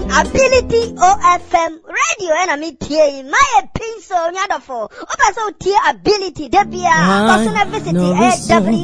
Ability OFM radio and me tea my pencil nyadofo. Opa so tea ability debia. Person visit